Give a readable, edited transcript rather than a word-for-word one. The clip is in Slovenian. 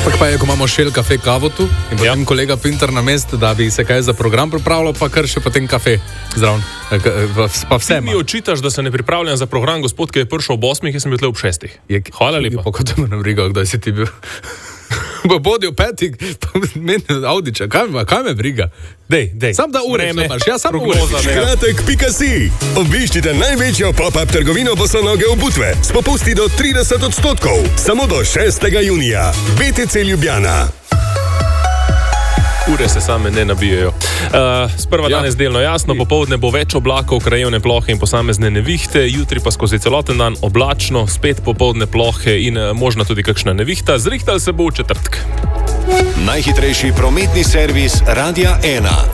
Tako pa je, ko imamo Shell kafe kavo tu in potem kolega Pinter na mestu, da bi se kaj za program pripravljal, pa kar še potem kafe zraven. Pa vse mi očitaš, da se ne pripravljam za program, gospod, ki je prišel ob 8, jaz sem bil tle ob 6. Hvala lepa. Pa kot me briga, kdaj si ti bil. Bo bodi v 5, pa meni Audiča, kaj me briga? Dej. Sam da ure imaš, ja, sam ure. Kratek.si. Obiščite največjo pop-up trgovino Bosonoge Obutve s popusti do 30%. Samo do 6. junija. BTC Ljubljana. Ure se same ne nabijajo. Sprva danes delno jasno, popoldne bo več oblakov, krajevne plohe in posamezne nevihte, jutri pa skozi celoten dan oblačno, spet popoldne plohe in možna tudi kakšna nevihta. Zrihtal se bo v četrtek. Najhitrejši prometni servis Radia 1.